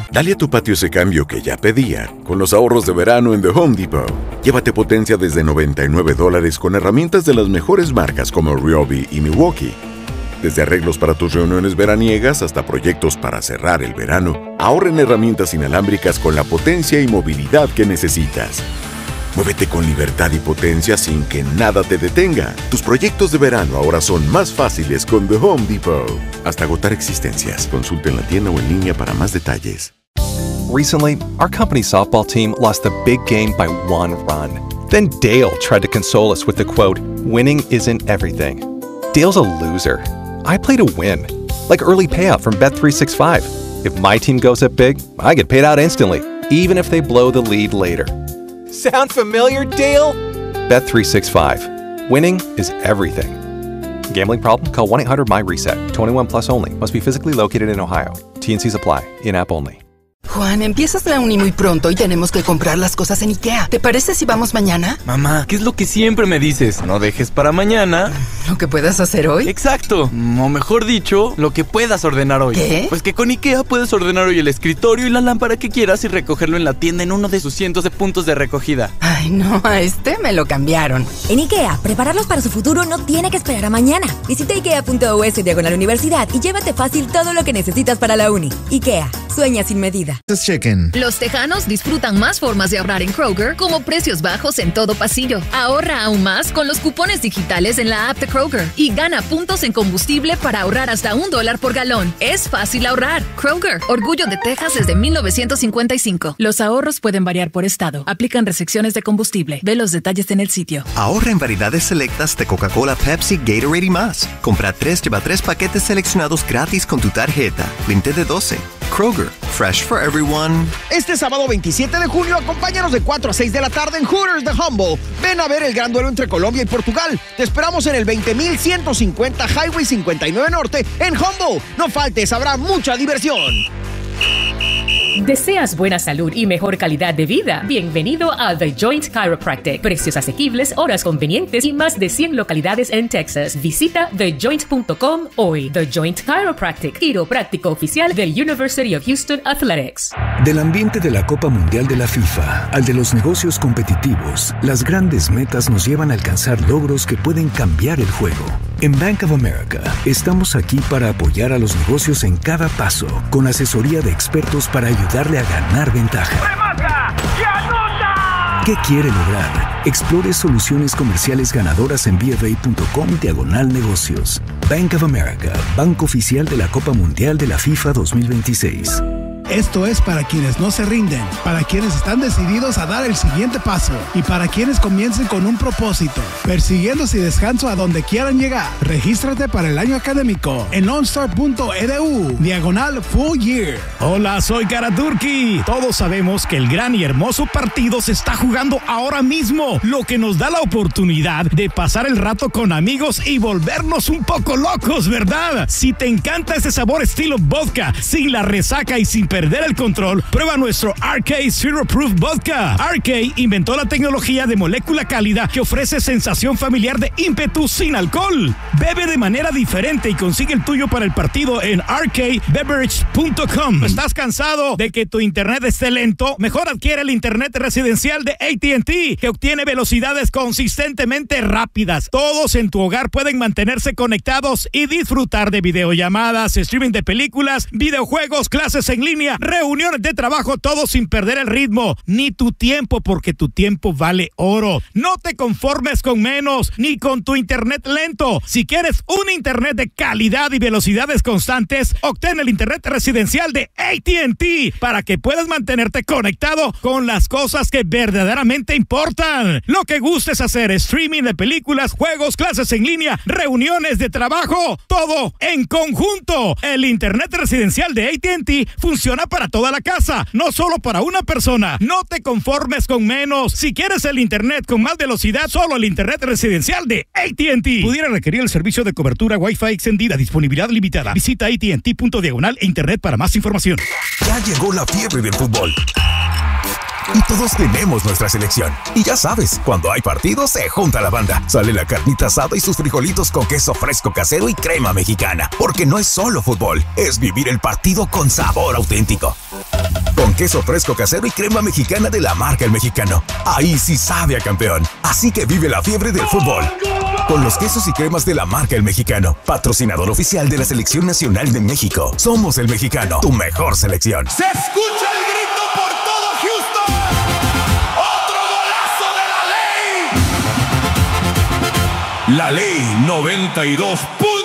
Dale a tu patio ese cambio que ya pedía con los ahorros de verano en The Home Depot. Llévate potencia desde $99 con herramientas de las mejores marcas como Ryobi y Milwaukee. Desde arreglos para tus reuniones veraniegas hasta proyectos para cerrar el verano, ahorra en herramientas inalámbricas con la potencia y movilidad que necesitas. Muévete con libertad y potencia sin que nada te detenga. Tus proyectos de verano ahora son más fáciles con The Home Depot. Hasta agotar existencias. Consulta en la tienda o en línea para más detalles. Recently, our company softball team lost the big game by 1 run. Then Dale tried to console us with the quote, "Winning isn't everything." Dale's a loser. I play to win. Like early payout from Bet365. If my team goes up big, I get paid out instantly, even if they blow the lead later. Sound familiar, Dale? Bet365. Winning is everything. Gambling problem? Call 1-800-MY-RESET. 21 plus only. Must be physically located in Ohio. T&Cs apply. In-app only. Juan, empiezas la uni muy pronto y tenemos que comprar las cosas en IKEA. ¿Te parece si vamos mañana? Mamá, ¿qué es lo que siempre me dices? No dejes para mañana ¿Lo que puedas hacer hoy? Exacto, o mejor dicho, lo que puedas ordenar hoy. ¿Qué? Pues que con IKEA puedes ordenar hoy el escritorio y la lámpara que quieras y recogerlo en la tienda en uno de sus cientos de puntos de recogida. Ay, no, a este me lo cambiaron. En IKEA, prepararlos para su futuro no tiene que esperar a mañana. Visita ikea.us/universidad y llévate fácil todo lo que necesitas para la uni. IKEA, sueña sin medida. Los tejanos disfrutan más formas de ahorrar en Kroger, como precios bajos en todo pasillo. Ahorra aún más con los cupones digitales en la app de Kroger y gana puntos en combustible para ahorrar hasta $1 por galón. Es fácil ahorrar. Kroger, orgullo de Texas desde 1955. Los ahorros pueden variar por estado. Aplican restricciones de combustible. Ve los detalles en el sitio. Ahorra en variedades selectas de Coca-Cola, Pepsi, Gatorade y más. Compra 3, lleva 3 paquetes seleccionados gratis con tu tarjeta. Límite de 12. Kroger, fresh for everyone. Este sábado 27 de junio, acompáñanos de 4 a 6 de la tarde en Hooters de Humble. Ven a ver el gran duelo entre Colombia y Portugal. Te esperamos en el 20.150 Highway 59 Norte en Humble. No faltes, habrá mucha diversión. ¿Deseas buena salud y mejor calidad de vida? Bienvenido a The Joint Chiropractic. Precios asequibles, horas convenientes y más de 100 localidades en Texas. Visita thejoint.com hoy. The Joint Chiropractic, quiropráctico oficial del University of Houston Athletics. Del ambiente de la Copa Mundial de la FIFA al de los negocios competitivos, las grandes metas nos llevan a alcanzar logros que pueden cambiar el juego. En Bank of America, estamos aquí para apoyar a los negocios en cada paso, con asesoría de expertos para ayudarle a ganar ventaja. ¡Remata! ¡Y anota! ¿Qué quiere lograr? Explore soluciones comerciales ganadoras en bfa.com/negocios. Bank of America, banco oficial de la Copa Mundial de la FIFA 2026. Esto es para quienes no se rinden, para quienes están decididos a dar el siguiente paso y para quienes comiencen con un propósito, persiguiendo sin descanso a donde quieran llegar. Regístrate para el año académico en lonstar.edu/full year. Hola, soy Karaturki. Todos sabemos que el gran y hermoso partido se está jugando ahora mismo, lo que nos da la oportunidad de pasar el rato con amigos y volvernos un poco locos, ¿verdad? Si te encanta ese sabor estilo vodka, sin la resaca y sin perder el control, prueba nuestro RK Zero Proof Vodka. RK inventó la tecnología de molécula cálida que ofrece sensación familiar de ímpetu sin alcohol. Bebe de manera diferente y consigue el tuyo para el partido en rkbeverage.com. ¿Estás cansado de que tu internet esté lento? Mejor adquiere el internet residencial de AT&T, que obtiene velocidades consistentemente rápidas. Todos en tu hogar pueden mantenerse conectados y disfrutar de videollamadas, streaming de películas, videojuegos, clases en línea, reuniones de trabajo, todo sin perder el ritmo, ni tu tiempo, porque tu tiempo vale oro. No te conformes con menos, ni con tu internet lento. Si quieres un internet de calidad y velocidades constantes, obtén el internet residencial de AT&T para que puedas mantenerte conectado con las cosas que verdaderamente importan. Lo que gustes hacer, streaming de películas, juegos, clases en línea, reuniones de trabajo, todo en conjunto. El internet residencial de AT&T funciona para toda la casa, no solo para una persona. No te conformes con menos. Si quieres el internet con más velocidad, solo el internet residencial de AT&T. Pudiera requerir el servicio de cobertura Wi-Fi extendida, disponibilidad limitada. Visita AT&T.diagonal/internet para más información. Ya llegó la fiebre del fútbol. Y todos tenemos nuestra selección. Y ya sabes, cuando hay partidos se junta la banda. Sale la carnita asada y sus frijolitos con queso fresco casero y crema mexicana. Porque no es solo fútbol, es vivir el partido con sabor auténtico. con queso fresco casero y crema mexicana de la marca El Mexicano. Ahí sí sabe a campeón. Así que vive la fiebre del fútbol con los quesos y cremas de la marca El Mexicano, patrocinador oficial de la Selección Nacional de México. Somos El Mexicano, tu mejor selección. ¡Se escucha el grito por todo Houston! ¡Otro golazo de la ley! La ley 92.